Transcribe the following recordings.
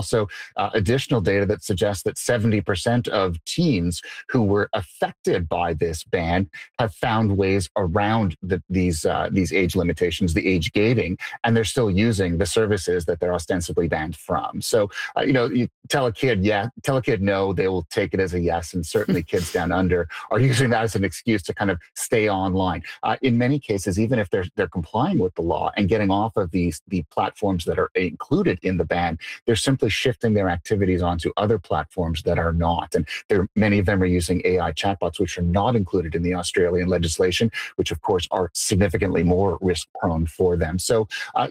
also additional data that suggests that 70% of teens who were affected by this ban have found ways around these age limitations, the age gating, and they're still using the services that they're ostensibly banned from. So, you tell a kid no, they will take it as a yes, and certainly kids down under are using that as an excuse to kind of stay online. In many cases, even if they're complying with the law and getting off of the platforms that are included in the ban, they're simply shifting their activities onto other platforms that are not. And many of them are using AI chatbots, which are not included in the Australian legislation, which of course are significantly more risk prone for them. So,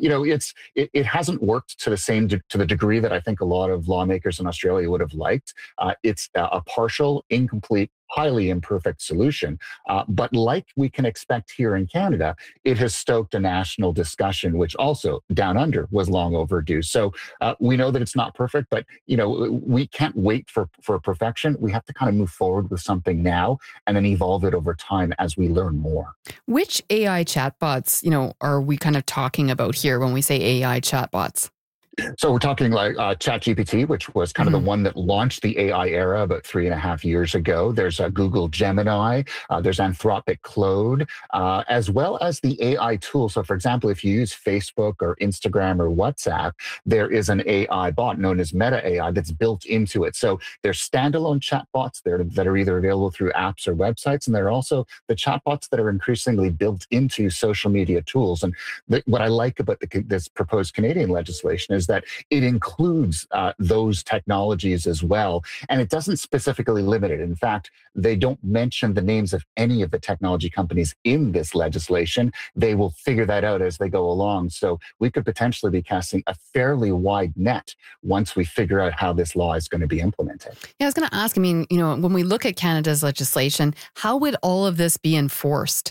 it hasn't worked to the degree that I think a lot of lawmakers in Australia would have liked. It's a partial, incomplete, highly imperfect solution. But like we can expect here in Canada, it has stoked a national discussion, which also down under was long overdue. So we know that it's not perfect, but we can't wait for perfection. We have to kind of move forward with something now and then evolve it over time as we learn more. Which AI chatbots, are we kind of talking about here when we say AI chatbots? So we're talking like ChatGPT, which was kind of the one that launched the AI era about 3.5 years ago. There's Google Gemini, there's Anthropic Claude, as well as the AI tool. So for example, if you use Facebook or Instagram or WhatsApp, there is an AI bot known as Meta AI that's built into it. So there's standalone chatbots that are either available through apps or websites, and there are also the chatbots that are increasingly built into social media tools. And what I like about this proposed Canadian legislation is that it includes those technologies as well. And it doesn't specifically limit it. In fact, they don't mention the names of any of the technology companies in this legislation. They will figure that out as they go along. So we could potentially be casting a fairly wide net once we figure out how this law is going to be implemented. Yeah, I was going to ask, when we look at Canada's legislation, how would all of this be enforced?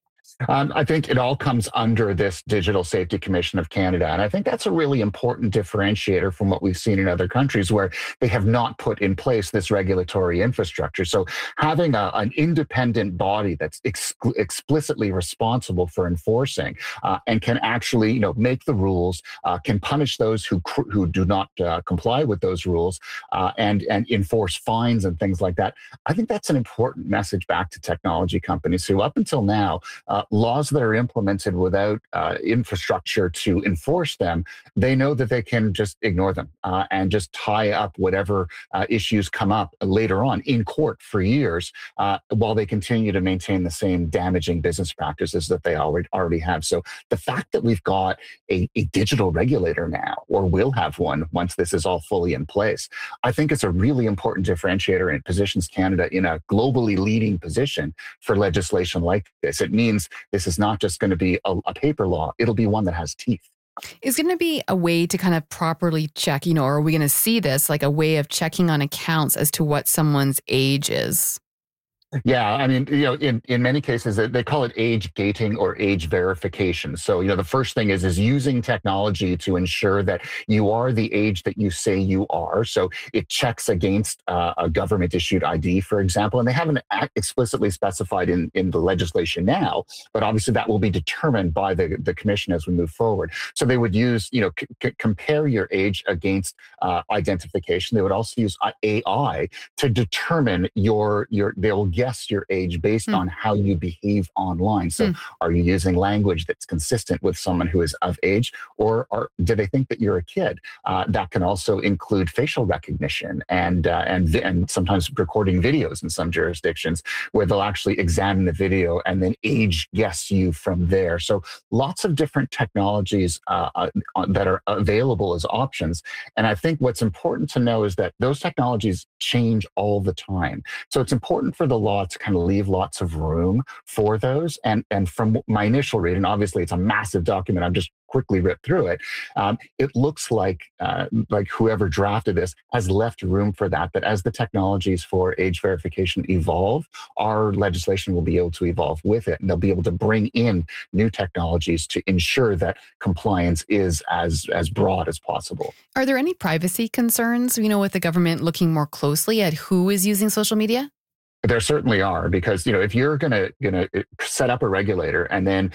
I think it all comes under this Digital Safety Commission of Canada. And I think that's a really important differentiator from what we've seen in other countries where they have not put in place this regulatory infrastructure. So having an independent body that's explicitly responsible for enforcing and can actually, make the rules, can punish those who do not comply with those rules and enforce fines and things like that. I think that's an important message back to technology companies who up until now, laws that are implemented without infrastructure to enforce them, they know that they can just ignore them and just tie up whatever issues come up later on in court for years while they continue to maintain the same damaging business practices that they already have. So the fact that we've got a digital regulator now, or will have one once this is all fully in place, I think it's a really important differentiator and it positions Canada in a globally leading position for legislation like this. It means this is not just going to be a paper law. It'll be one that has teeth. Is going to be a way to kind of properly check, or are we going to see this like a way of checking on accounts as to what someone's age is? Yeah, I mean, in many cases, they call it age gating or age verification. So, the first thing is using technology to ensure that you are the age that you say you are. So it checks against a government-issued ID, for example, and they haven't explicitly specified in the legislation now, but obviously that will be determined by the commission as we move forward. So they would use, compare your age against identification. They would also use AI to determine they'll guess your age based on how you behave online. So are you using language that's consistent with someone who is of age, or do they think that you're a kid? That can also include facial recognition and sometimes recording videos in some jurisdictions where they'll actually examine the video and then age guess you from there. So lots of different technologies that are available as options. And I think what's important to know is that those technologies change all the time. So it's important for the law to kind of leave lots of room for those. And from my initial read, and obviously it's a massive document, I've just quickly ripped through it. It looks like whoever drafted this has left room for that. But as the technologies for age verification evolve, our legislation will be able to evolve with it, and they'll be able to bring in new technologies to ensure that compliance is as broad as possible. Are there any privacy concerns, with the government looking more closely at who is using social media? There certainly are, because if you're going to set up a regulator and then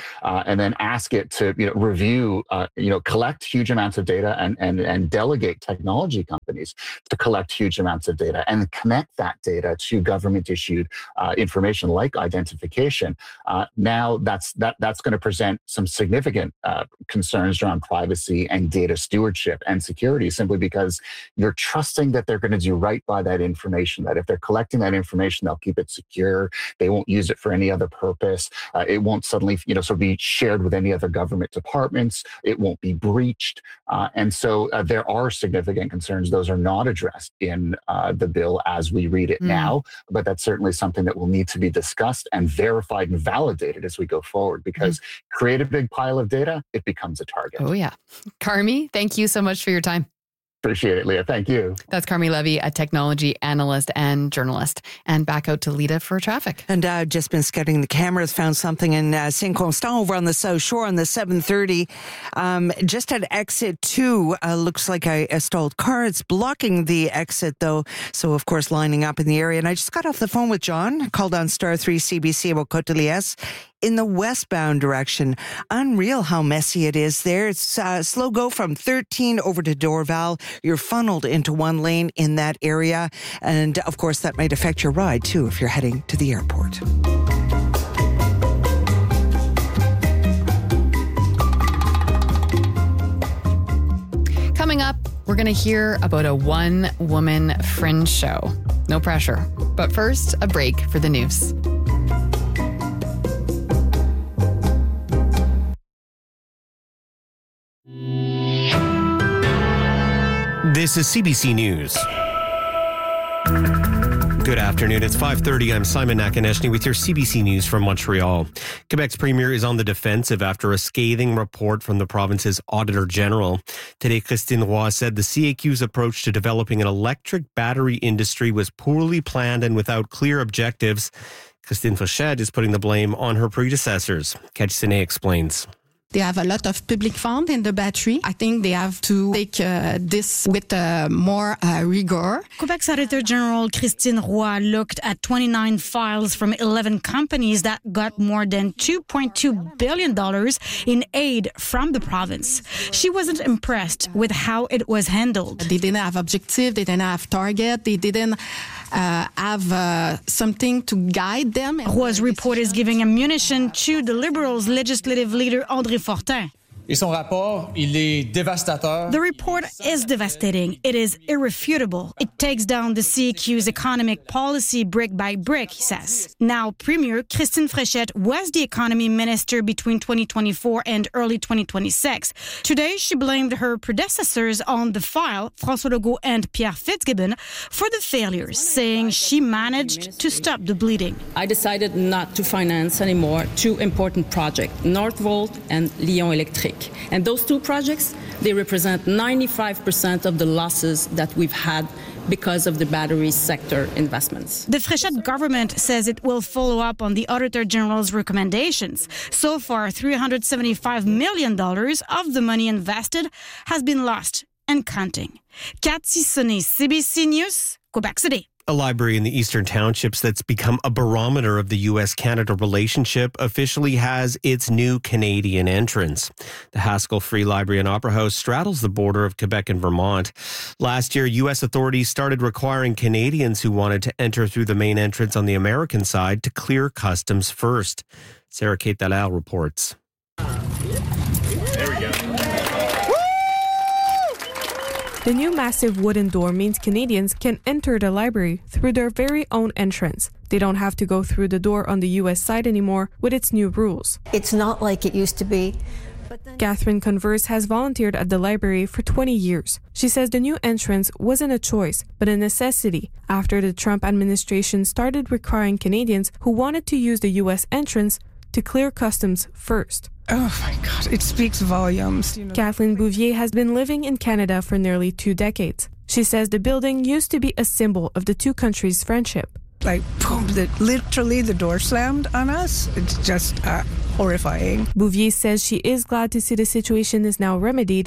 ask it to review collect huge amounts of data and delegate technology companies companies to collect huge amounts of data and connect that data to government-issued information like identification. Now that's going to present some significant concerns around privacy and data stewardship and security, simply because you're trusting that they're going to do right by that information, that if they're collecting that information, they'll keep it secure. They won't use it for any other purpose. It won't suddenly, sort of be shared with any other government departments. It won't be breached. And so there are significant concerns. Those are not addressed in the bill as we read it now, but that's certainly something that will need to be discussed and verified and validated as we go forward, because create a big pile of data, it becomes a target. Oh, yeah. Carmi, thank you so much for your time. Appreciate it, Leah. Thank you. That's Carmi Levy, a technology analyst and journalist. And back out to Lita for traffic. And just been scouting the cameras, found something in Saint-Constant over on the South Shore on the 730. Just at exit 2, looks like a stalled car. It's blocking the exit, though. So, of course, lining up in the area. And I just got off the phone with John, called on Star 3 CBC about Côte-de-Liesse. In the westbound direction. Unreal how messy it is there. It's slow go from 13 over to Dorval. You're funneled into one lane in that area. And of course, that might affect your ride too if you're heading to the airport. Coming up, we're going to hear about a one-woman fringe show. No pressure. But first, a break for the news. This is CBC News. Good afternoon. It's 5:30. I'm Simon Nakaneshny with your CBC News from Montreal. Quebec's premier is on the defensive after a scathing report from the province's Auditor General. Today, Christine Roy said the CAQ's approach to developing an electric battery industry was poorly planned and without clear objectives. Christine Frechette is putting the blame on her predecessors. Catch Sine explains. They have a lot of public fund in the battery. I think they have to take this with more rigor. Quebec's Auditor General Christine Roy looked at 29 files from 11 companies that got more than $2.2 billion in aid from the province. She wasn't impressed with how it was handled. They didn't have objective, they didn't have target, they didn't have something to guide them. Roy's report is giving ammunition to the Liberals' legislative leader André Fortin. Et son rapport, il est dévastateur. The report is devastating. It is irrefutable. It takes down the CAQ's economic policy brick by brick, he says. Now, Premier Christine Frechette was the economy minister between 2024 and early 2026. Today, she blamed her predecessors on the file, François Legault and Pierre Fitzgibbon, for the failures, saying she managed to stop the bleeding. I decided not to finance anymore two important projects, Northvolt and Lyon Electric. And those two projects, they represent 95% of the losses that we've had because of the battery sector investments. The Frechette government says it will follow up on the Auditor General's recommendations. So far, $375 million of the money invested has been lost and counting. Cathy Sonnet, CBC News, Quebec City. A library in the Eastern Townships that's become a barometer of the U.S.-Canada relationship officially has its new Canadian entrance. The Haskell Free Library and Opera House straddles the border of Quebec and Vermont. Last year, U.S. authorities started requiring Canadians who wanted to enter through the main entrance on the American side to clear customs first. Sarah Kate Dallaire reports. There we go. The new massive wooden door means Canadians can enter the library through their very own entrance. They don't have to go through the door on the U.S. side anymore with its new rules. It's not like it used to be. Catherine Converse has volunteered at the library for 20 years. She says the new entrance wasn't a choice, but a necessity after the Trump administration started requiring Canadians who wanted to use the U.S. entrance to clear customs first. Oh my God, it speaks volumes. Kathleen Bouvier has been living in Canada for nearly 2 decades. She says the building used to be a symbol of the two countries' friendship. Like, boom, literally the door slammed on us. It's just horrifying. Bouvier says she is glad to see the situation is now remedied,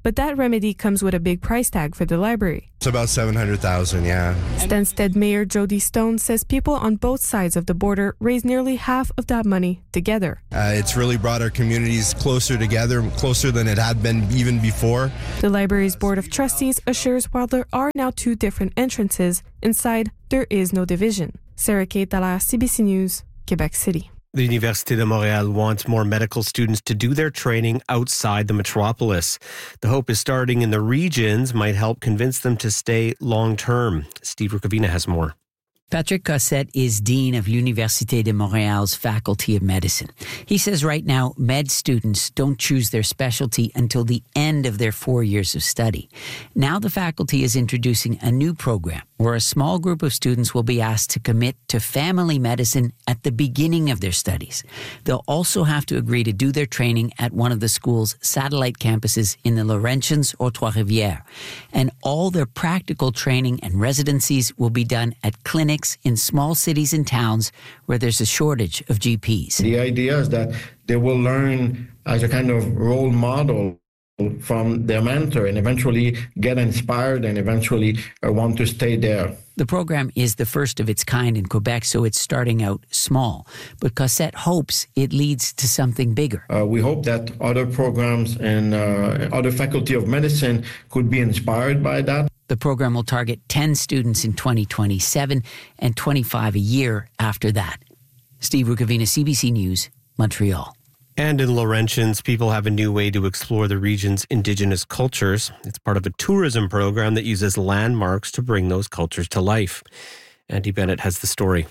But that remedy comes with a big price tag for the library. It's about $700,000, yeah. Stansted Mayor Jody Stone says people on both sides of the border raise nearly half of that money together. It's really brought our communities closer together, closer than it had been even before. The library's Board of Trustees assures while there are now 2 different entrances, inside there is no division. Sarah Kate Dallaire, CBC News, Quebec City. The Université de Montréal wants more medical students to do their training outside the metropolis. The hope is starting in the regions might help convince them to stay long term. Steve Rukavina has more. Patrick Cossette is Dean of Université de Montréal's Faculty of Medicine. He says right now, med students don't choose their specialty until the end of their 4 years of study. Now the faculty is introducing a new program where a small group of students will be asked to commit to family medicine at the beginning of their studies. They'll also have to agree to do their training at one of the school's satellite campuses in the Laurentians or Trois-Rivières. And all their practical training and residencies will be done at clinics in small cities and towns where there's a shortage of GPs. The idea is that they will learn as a kind of role model from their mentor and eventually get inspired and eventually want to stay there. The program is the first of its kind in Quebec, so it's starting out small. But Cossette hopes it leads to something bigger. We hope that other programs and other faculty of medicine could be inspired by that. The program will target 10 students in 2027 and 25 a year after that. Steve Rukavina, CBC News, Montreal. And in Laurentians, people have a new way to explore the region's Indigenous cultures. It's part of a tourism program that uses landmarks to bring those cultures to life. Andy Bennett has the story.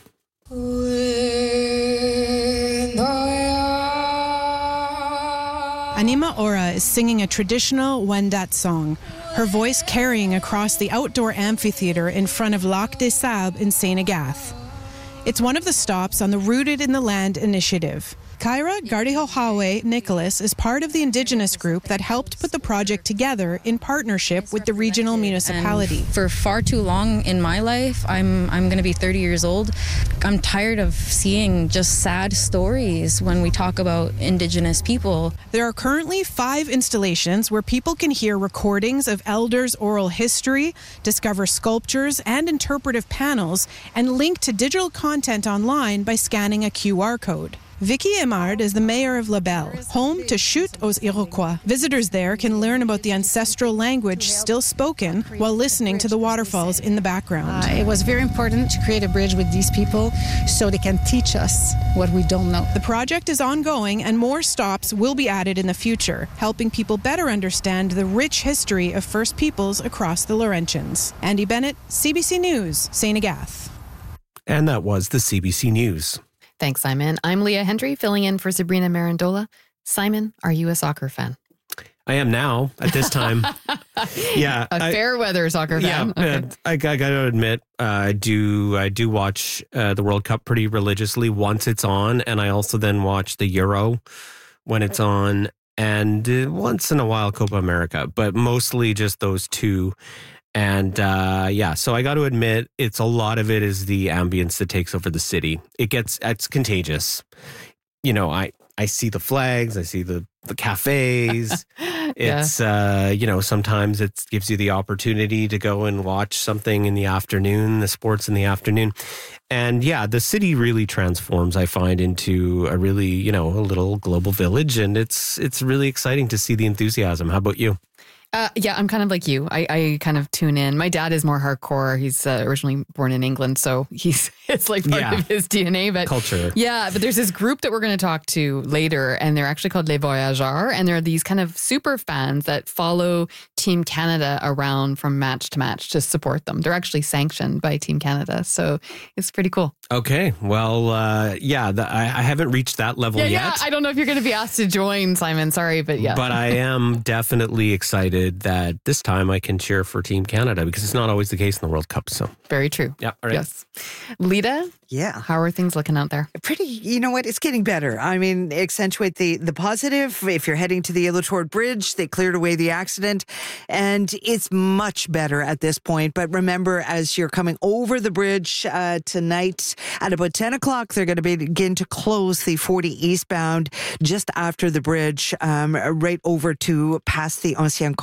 Anima Ora is singing a traditional Wendat song, her voice carrying across the outdoor amphitheater in front of Lac des Sables in St. Agathe. It's one of the stops on the Rooted in the Land initiative. Kyra Gardihohawe Nicholas is part of the Indigenous group that helped put the project together in partnership with the regional municipality. And for far too long in my life, I'm going to be 30 years old. I'm tired of seeing just sad stories when we talk about Indigenous people. There are currently 5 installations where people can hear recordings of elders' oral history, discover sculptures and interpretive panels, and link to digital content online by scanning a QR code. Vicky Emard is the mayor of Labelle, home to Chute aux Iroquois. Visitors there can learn about the ancestral language still spoken while listening to the waterfalls in the background. It was very important to create a bridge with these people so they can teach us what we don't know. The project is ongoing and more stops will be added in the future, helping people better understand the rich history of First Peoples across the Laurentians. Andy Bennett, CBC News, St. Agathe. And that was the CBC News. Thanks, Simon. I'm Leah Hendry, filling in for Sabrina Marandola. Simon, are you a soccer fan? I am now, at this time. Yeah. Fair weather soccer fan. Yeah, okay. I got to admit, I do watch the World Cup pretty religiously once it's on, and I also then watch the Euro when it's on, and once in a while Copa America, but mostly just those two. And so I got to admit, it's a lot of it is the ambience that takes over the city. It's contagious. You know, I see the flags, I see the cafes. It's, sometimes it gives you the opportunity to go and watch something in the afternoon, the sports in the afternoon. And yeah, the city really transforms, I find, into a really, a little global village. And it's really exciting to see the enthusiasm. How about you? Yeah, I'm kind of like you. I kind of tune in. My dad is more hardcore. He's originally born in England, so it's like part of his DNA. But culture. Yeah, but there's this group that we're going to talk to later, and they're actually called Les Voyageurs, and they're these kind of super fans that follow Team Canada around from match to match to support them. They're actually sanctioned by Team Canada, so it's pretty cool. Okay, well, I haven't reached that level yet. Yeah, I don't know if you're going to be asked to join, Simon. Sorry, but yeah. But I am definitely excited that this time I can cheer for Team Canada because it's not always the case in the World Cup. So very true. Yeah. All right. Yes. Lita? Yeah. How are things looking out there? Pretty, you know what? It's getting better. I mean, accentuate the positive. If you're heading to the Ilotord Bridge, they cleared away the accident and it's much better at this point. But remember, as you're coming over the bridge tonight at about 10 o'clock, they're going to begin to close the 40 eastbound just after the bridge, right over to past the Ancien Commerce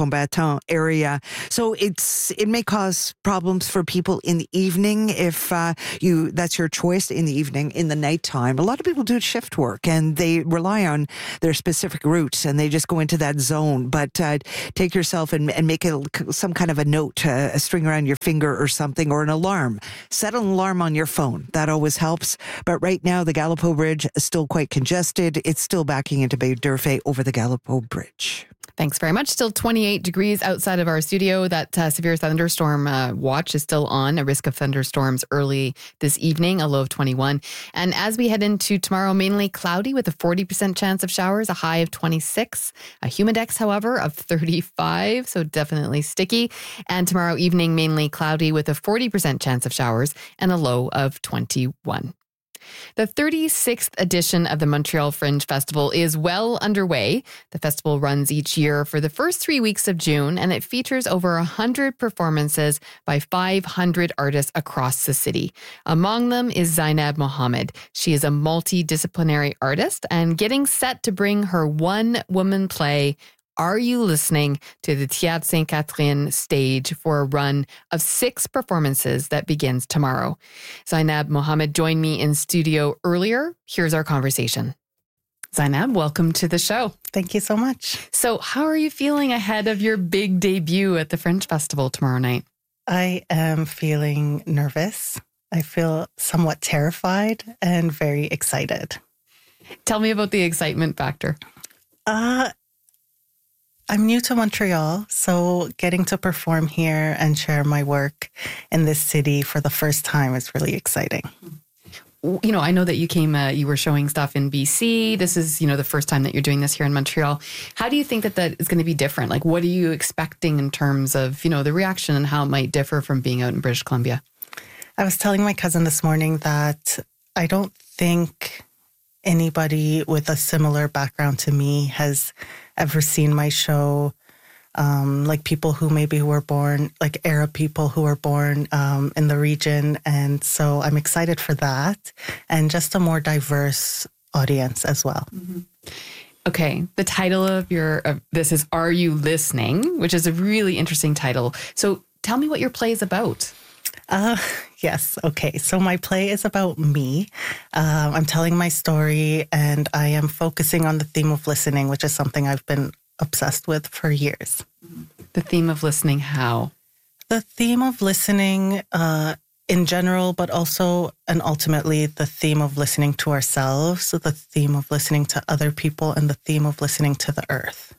Combattant area. So it may cause problems for people in the evening if that's your choice in the evening, in the nighttime. A lot of people do shift work and they rely on their specific routes and they just go into that zone. But take yourself and make some kind of a note, a string around your finger or something, or an alarm. Set an alarm on your phone. That always helps. But right now, the Gallipo Bridge is still quite congested. It's still backing into Bay d'Urfé over the Gallipo Bridge. Thanks very much. Still 28 degrees outside of our studio. That severe thunderstorm watch is still on. A risk of thunderstorms early this evening, a low of 21. And as we head into tomorrow, mainly cloudy with a 40% chance of showers, a high of 26. A humidex, however, of 35, so definitely sticky. And tomorrow evening, mainly cloudy with a 40% chance of showers and a low of 21. The 36th edition of the Montreal Fringe Festival is well underway. The festival runs each year for the first 3 weeks of June, and it features over 100 performances by 500 artists across the city. Among them is Zainab Mohammed. She is a multidisciplinary artist and getting set to bring her one-woman play, Are You Listening?, to the Théâtre Sainte-Catherine stage for a run of 6 performances that begins tomorrow. Zainab Mohammed joined me in studio earlier. Here's our conversation. Zainab, welcome to the show. Thank you so much. So how are you feeling ahead of your big debut at the Fringe Festival tomorrow night? I am feeling nervous. I feel somewhat terrified and very excited. Tell me about the excitement factor. I'm new to Montreal, so getting to perform here and share my work in this city for the first time is really exciting. You know, I know that you were showing stuff in BC. This is, the first time that you're doing this here in Montreal. How do you think that is going to be different? Like, what are you expecting in terms of, the reaction and how it might differ from being out in British Columbia? I was telling my cousin this morning that I don't think anybody with a similar background to me has ever seen my show, like people who were born, like Arab people who were born in the region. And so I'm excited for that and just a more diverse audience as well. Mm-hmm. Okay. The title of this is Are You Listening?, which is a really interesting title. So tell me what your play is about. Yes. Okay. So my play is about me. I'm telling my story and I am focusing on the theme of listening, which is something I've been obsessed with for years. The theme of listening, how? The theme of listening in general, but also and ultimately the theme of listening to ourselves, so the theme of listening to other people and the theme of listening to the earth.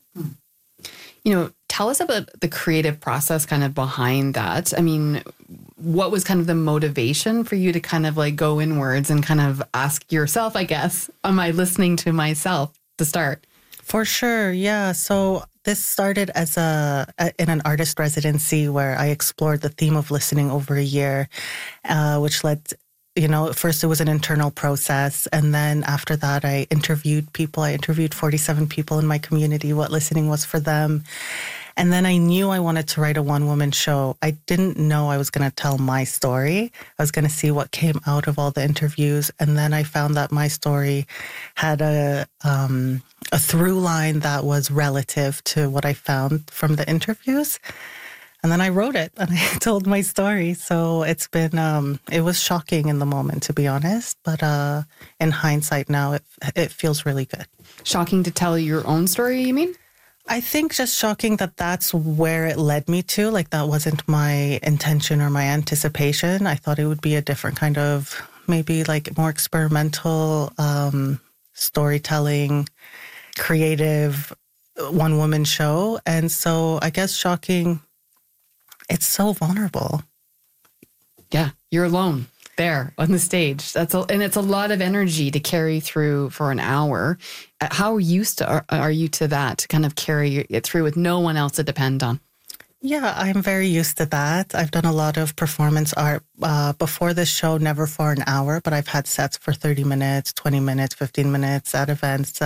Tell us about the creative process kind of behind that. I mean, what was kind of the motivation for you to kind of like go inwards and kind of ask yourself, I guess, am I listening to myself to start? For sure. Yeah. So this started as in an artist residency where I explored the theme of listening over a year, which led, at first it was an internal process. And then after that, I interviewed people. I interviewed 47 people in my community, what listening was for them. And then I knew I wanted to write a one-woman show. I didn't know I was going to tell my story. I was going to see what came out of all the interviews. And then I found that my story had a through line that was relative to what I found from the interviews. And then I wrote it and I told my story. So it's been, it was shocking in the moment, to be honest. But in hindsight now, it feels really good. Shocking to tell your own story, you mean? I think just shocking that that's where it led me to. Like, that wasn't my intention or my anticipation. I thought it would be a different kind of, maybe like more experimental storytelling, creative one-woman show. And so I guess shocking, it's so vulnerable. Yeah, you're alone there on the stage. And it's a lot of energy to carry through for an hour. How used are you to that, to kind of carry it through with no one else to depend on? Yeah, I'm very used to that. I've done a lot of performance art before this show, never for an hour, but I've had sets for 30 minutes, 20 minutes, 15 minutes at events.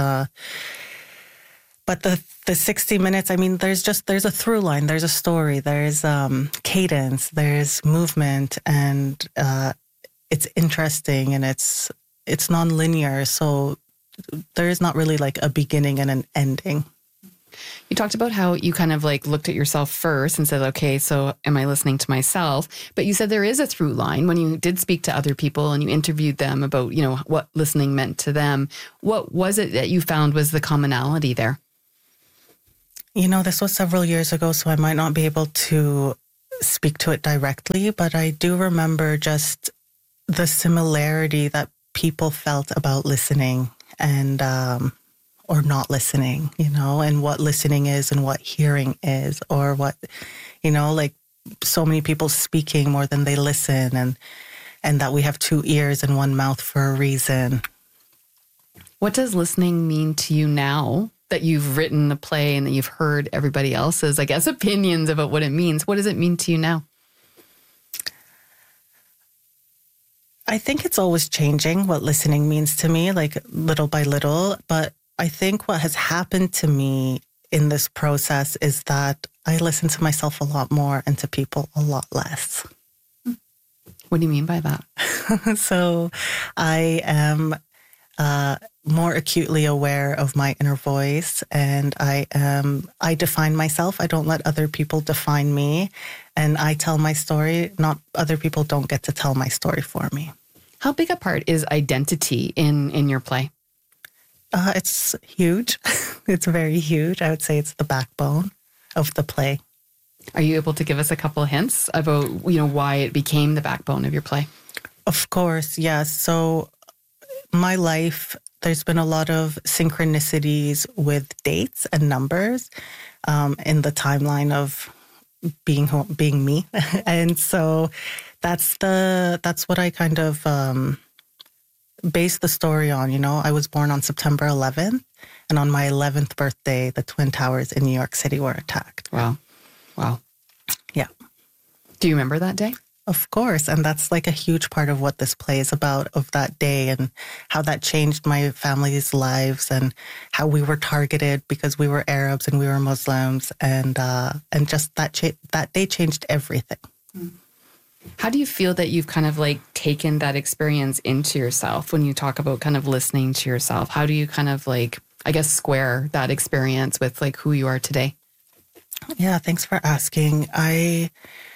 But the 60 minutes, I mean, there's a through line, there's a story, there's cadence, there's movement, and it's interesting and it's non-linear. So there is not really like a beginning and an ending. You talked about how you kind of like looked at yourself first and said, okay, so am I listening to myself? But you said there is a through line when you did speak to other people and you interviewed them about, what listening meant to them. What was it that you found was the commonality there? This was several years ago, so I might not be able to speak to it directly, but I do remember just the similarity that people felt about listening and or not listening, and what listening is and what hearing is, or what, like so many people speaking more than they listen, and that we have two ears and one mouth for a reason. What does listening mean to you now that you've written the play and that you've heard everybody else's, I guess, opinions about what it means? What does it mean to you now? I think it's always changing what listening means to me, like little by little. But I think what has happened to me in this process is that I listen to myself a lot more and to people a lot less. What do you mean by that? So I am more acutely aware of my inner voice, and I define myself. I don't let other people define me, and I tell my story. Not other people don't get to tell my story for me. How big a part is identity in your play? It's huge. It's very huge. I would say it's the backbone of the play. Are you able to give us a couple of hints about why it became the backbone of your play? Of course, yes. So my life, there's been a lot of synchronicities with dates and numbers in the timeline of being me. And so that's what I kind of base the story on. I was born on September 11th, and on my 11th birthday, the Twin Towers in New York City were attacked. Wow. Yeah. Do you remember that day? Of course. And that's like a huge part of what this play is about, of that day and how that changed my family's lives and how we were targeted because we were Arabs and we were Muslims. And just that day changed everything. How do you feel that you've kind of like taken that experience into yourself when you talk about kind of listening to yourself? How do you kind of like, I guess, square that experience with like who you are today? Yeah, thanks for asking. I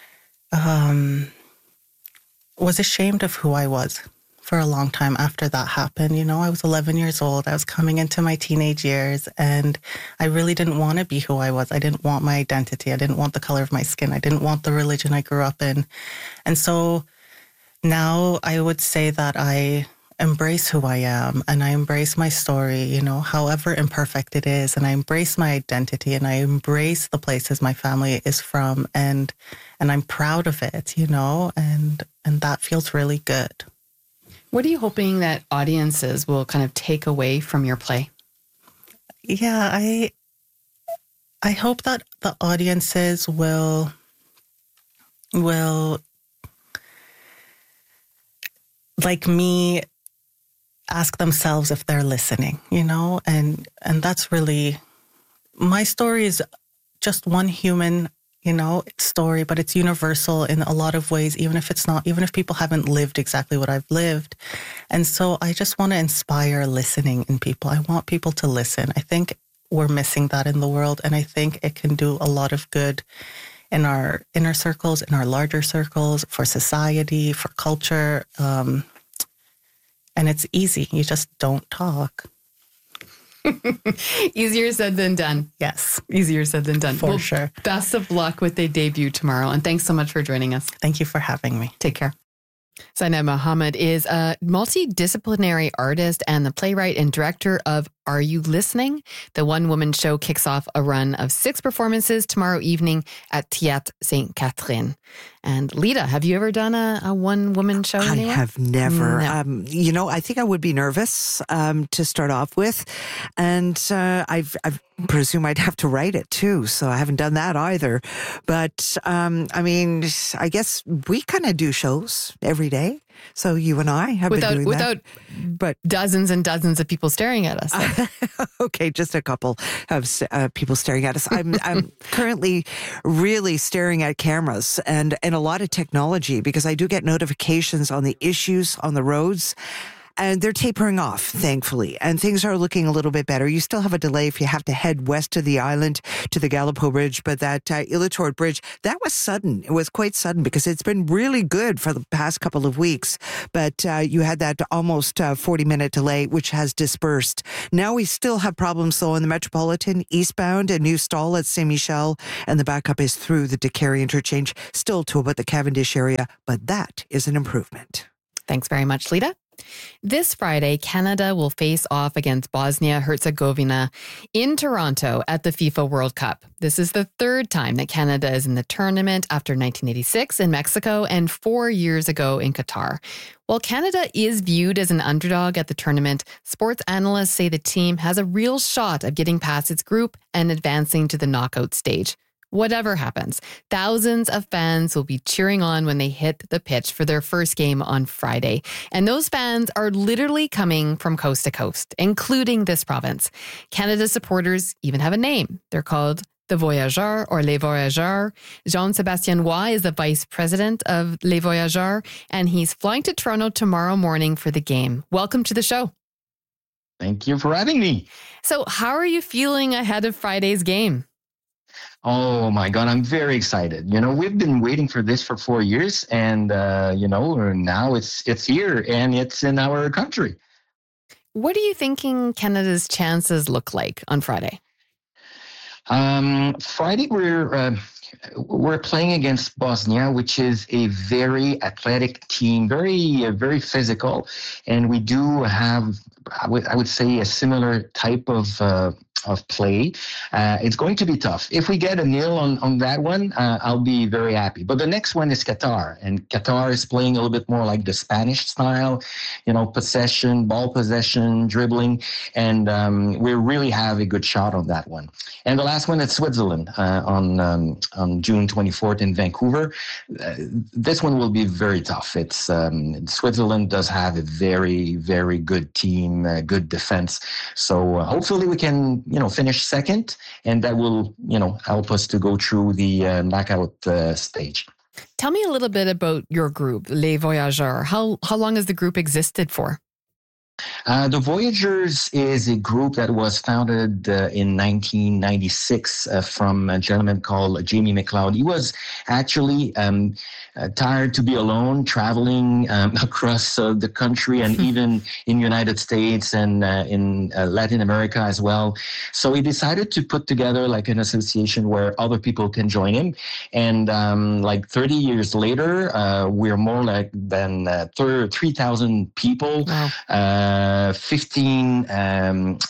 was ashamed of who I was for a long time after that happened. I was 11 years old. I was coming into my teenage years, and I really didn't want to be who I was. I didn't want my identity. I didn't want the color of my skin. I didn't want the religion I grew up in. And so now I would say that I embrace who I am, and I embrace my story, however imperfect it is. And I embrace my identity, and I embrace the places my family is from, and I'm proud of it, and that feels really good. What are you hoping that audiences will kind of take away from your play? Yeah, I hope that the audiences will like me, ask themselves if they're listening, and that's really, my story is just one human, story, but it's universal in a lot of ways, even if people haven't lived exactly what I've lived. And so I just want to inspire listening in people. I want people to listen. I think we're missing that in the world, and I think it can do a lot of good in our inner circles, in our larger circles, for society, for culture. And it's easy. You just don't talk. Easier said than done. Yes. Easier said than done. For sure. Best of luck with the debut tomorrow. And thanks so much for joining us. Thank you for having me. Take care. Zainab Mohammed is a multidisciplinary artist and the playwright and director of Are You Listening? The one-woman show kicks off a run of 6 performances tomorrow evening at Théâtre Sainte-Catherine. And Lita, have you ever done a one-woman show anywhere? I have never. No. I think I would be nervous to start off with. And I presume I'd have to write it too. So I haven't done that either. But I guess we kind of do shows every day. So you and I have been doing that. Without dozens and dozens of people staring at us. Okay, just a couple of people staring at us. I'm currently really staring at cameras and a lot of technology because I do get notifications on the issues on the roads. And they're tapering off, thankfully, and things are looking a little bit better. You still have a delay if you have to head west of the island to the Gallipo Bridge, but that Illitor Bridge, that was sudden. It was quite sudden because it's been really good for the past couple of weeks, but you had that almost 40-minute delay, which has dispersed. Now we still have problems, though, on the Metropolitan, eastbound, a new stall at Saint-Michel, and the backup is through the Décarie interchange, still to about the Cavendish area, but that is an improvement. Thanks very much, Lita. This Friday, Canada will face off against Bosnia-Herzegovina in Toronto at the FIFA World Cup. This is the third time that Canada is in the tournament after 1986 in Mexico and 4 years ago in Qatar. While Canada is viewed as an underdog at the tournament, sports analysts say the team has a real shot of getting past its group and advancing to the knockout stage. Whatever happens, thousands of fans will be cheering on when they hit the pitch for their first game on Friday. And those fans are literally coming from coast to coast, including this province. Canada's supporters even have a name. They're called the Voyageurs or Les Voyageurs. Jean-Sébastien Roy is the vice president of Les Voyageurs, and he's flying to Toronto tomorrow morning for the game. Welcome to the show. Thank you for having me. So how are you feeling ahead of Friday's game? Oh my God, I'm very excited. You know, we've been waiting for this for 4 years, and now it's here and it's in our country. What are you thinking Canada's chances look like on Friday? Friday, we're playing against Bosnia, which is a very athletic team, very physical, and we do have, I would say, a similar type of play. It's going to be tough. If we get a nil on that one, I'll be very happy. But the next one is Qatar, and Qatar is playing a little bit more like the Spanish style, possession, ball possession, dribbling, and we really have a good shot on that one. And the last one is Switzerland on June 24th in Vancouver. This one will be very tough. It's Switzerland does have a very, very good team, good defense. So hopefully we can finish second, and that will, help us to go through the knockout stage. Tell me a little bit about your group, Les Voyageurs. How long has the group existed for? The Voyageurs is a group that was founded in 1996 from a gentleman called Jamie McLeod. He was actually tired to be alone, traveling across the country and even in the United States and in Latin America as well. So he decided to put together like an association where other people can join him. And 30 years later, we're more like than 3,000 people. Wow. 15,000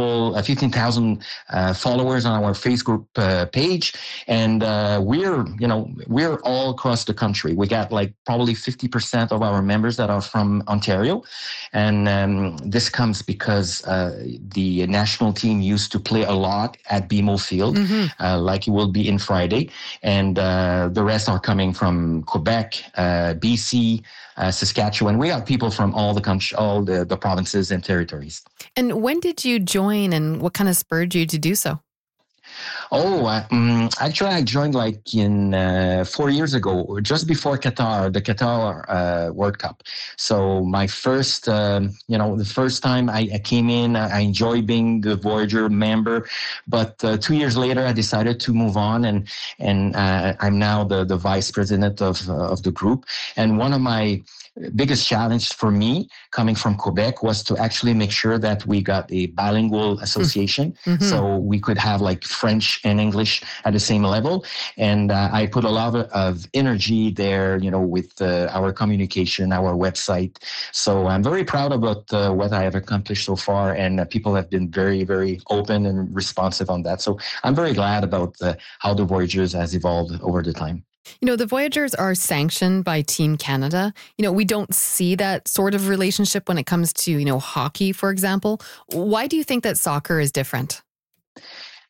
followers on our Facebook page, and we're all across the country. We got probably 50% of our members that are from Ontario, and this comes because the national team used to play a lot at BMO Field, like it will be in Friday, and the rest are coming from Quebec, BC, Saskatchewan. We have people from all the country, all the provinces and territories. And when did you join, and what kind of spurred you to do so? Actually, I joined in 4 years ago, just before the Qatar World Cup. So my first, the first time I came in, I enjoyed being the Voyager member. But 2 years later, I decided to move on, and I'm now the vice president of the group. And one of my biggest challenge for me coming from Quebec was to actually make sure that we got a bilingual association, so we could have French and English at the same level. And I put a lot of energy there, with our communication, our website. So I'm very proud about what I have accomplished so far, and people have been very, very open and responsive on that. So I'm very glad about how the Voyageurs has evolved over the time. The Voyageurs are sanctioned by Team Canada. We don't see that sort of relationship when it comes to, hockey, for example. Why do you think that soccer is different?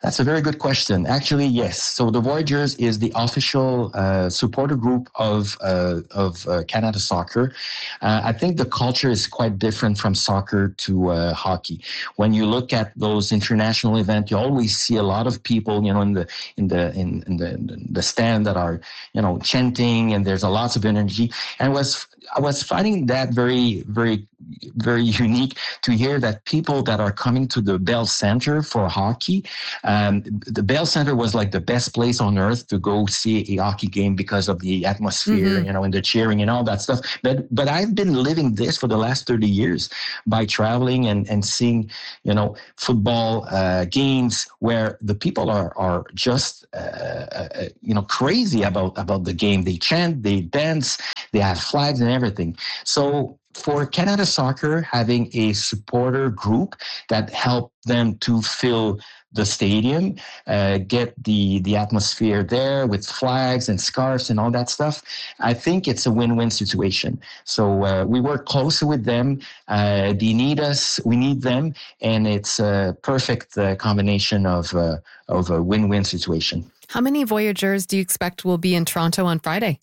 That's a very good question. Actually, yes. So the Voyageurs is the official supporter group of Canada Soccer. I think the culture is quite different from soccer to hockey. When you look at those international events, you always see a lot of people, in the stand that are, chanting, and there's a lot of energy. And I was finding that very, very, very unique to hear that people that are coming to the Bell Center for hockey, the Bell Center was like the best place on earth to go see a hockey game because of the atmosphere, and the cheering and all that stuff. But I've been living this for the last 30 years by traveling and seeing, football games where the people are just, crazy about the game. They chant, they dance, they have flags and everything. So for Canada Soccer, having a supporter group that helped them to fill the stadium, get the atmosphere there with flags and scarves and all that stuff, I think it's a win-win situation. So we work closely with them. They need us, we need them, and it's a perfect combination of a win-win situation. How many Voyageurs do you expect will be in Toronto on Friday?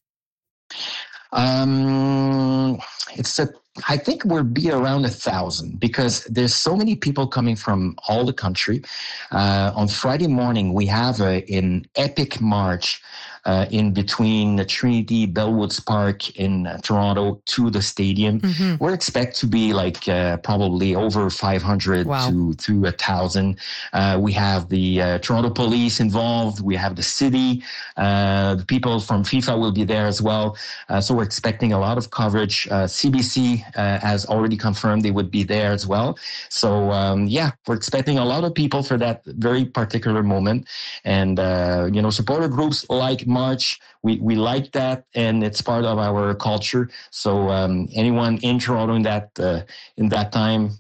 I think we'll be around 1,000 because there's so many people coming from all the country. On Friday morning, we have an epic march in between the Trinity Bellwoods Park in Toronto to the stadium. We're expect to be like probably over 500 to 1,000. We have the Toronto police involved. We have the city. The people from FIFA will be there as well. So we're expecting a lot of coverage. CBC has already confirmed they would be there as well. So we're expecting a lot of people for that very particular moment. And supporter groups like March, we like that, and it's part of our culture. So anyone in Toronto in that time,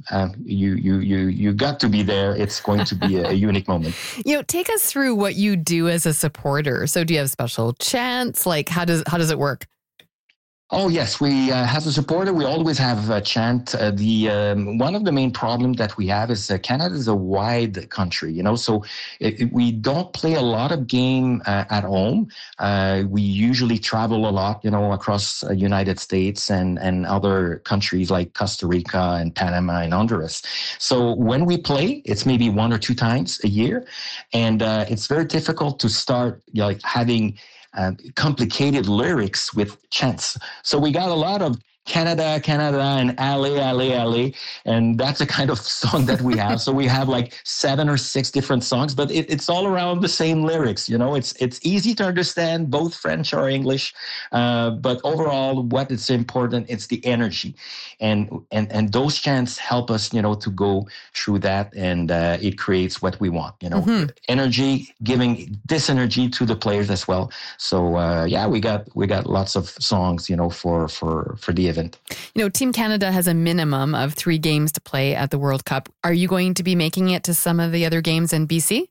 you got to be there. It's going to be a unique moment. Take us through what you do as a supporter. So do you have special chants? Like how does it work? Oh, yes. We, as a supporter, we always have a chant. One of the main problems that we have is Canada is a wide country, so we don't play a lot of game at home. We usually travel a lot, across the United States and other countries like Costa Rica and Panama and Honduras. So when we play, it's maybe 1 or 2 times a year. And it's very difficult to start having complicated lyrics with chants. So we got a lot of Canada, and Allez, and that's the kind of song that we have. So we have like 7 or 6 different songs, but it's all around the same lyrics. It's easy to understand, both French or English, but overall, what is important, it's the energy, and those chants help us, to go through that, and it creates what we want. Energy, giving this energy to the players as well. So we got lots of songs, for the event. Team Canada has a minimum of 3 games to play at the World Cup. Are you going to be making it to some of the other games in BC?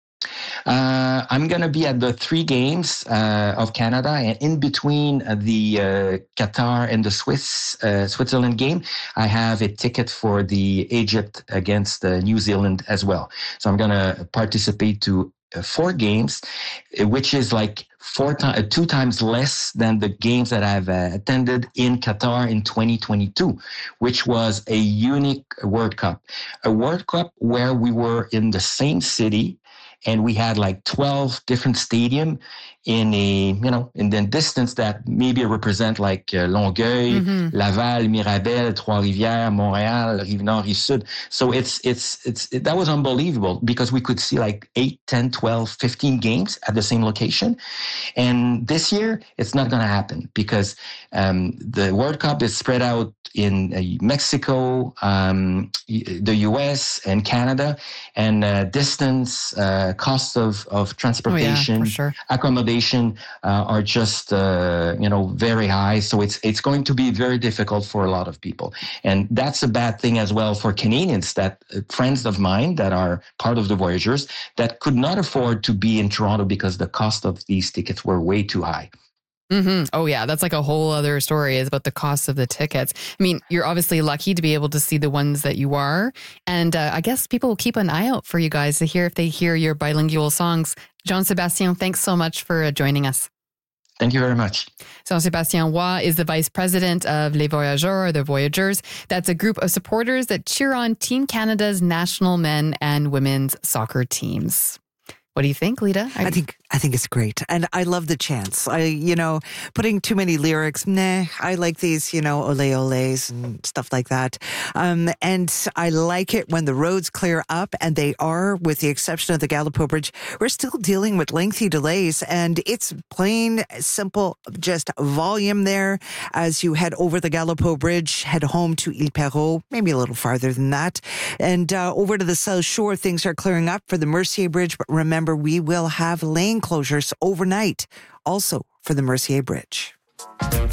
I'm going to be at the 3 games of Canada, and in between the Qatar and the Switzerland game, I have a ticket for the Egypt against New Zealand as well. So I'm going to participate to 4 games, which is like 2 times less than the games that I've attended in Qatar in 2022, which was a unique World Cup. A World Cup where we were in the same city and we had like 12 different stadiums in the distance that maybe represent like Longueuil, Laval, Mirabel, Trois-Rivières, Montréal, Rive-Nord, Rive-Sud. So that was unbelievable because we could see like 8, 10, 12, 15 games at the same location. And this year, it's not going to happen because the World Cup is spread out in Mexico, the US, and Canada, and distance, cost of transportation, accommodation are just very high. So it's going to be very difficult for a lot of people, and that's a bad thing as well for Canadians, that friends of mine that are part of the Voyageurs that could not afford to be in Toronto because the cost of these tickets were way too high. Mm-hmm. Oh, yeah. That's like a whole other story, is about the cost of the tickets. I mean, you're obviously lucky to be able to see the ones that you are. And I guess people will keep an eye out for you guys to hear if they hear your bilingual songs. Jean-Sébastien, thanks so much for joining us. Thank you very much. Jean-Sébastien Roy is the vice president of Les Voyageurs, or the Voyageurs. That's a group of supporters that cheer on Team Canada's national men and women's soccer teams. What do you think, Lita? I think it's great. And I love the chants. Putting too many lyrics, I like these, ole oles and stuff like that. And I like it when the roads clear up, and they are, with the exception of the Gallipo Bridge. We're still dealing with lengthy delays, and it's plain simple, just volume there as you head over the Gallipo Bridge, head home to Ile Perrot, maybe a little farther than that. And over to the South Shore, things are clearing up for the Mercier Bridge, but remember, we will have lane closures overnight also for the Mercier Bridge.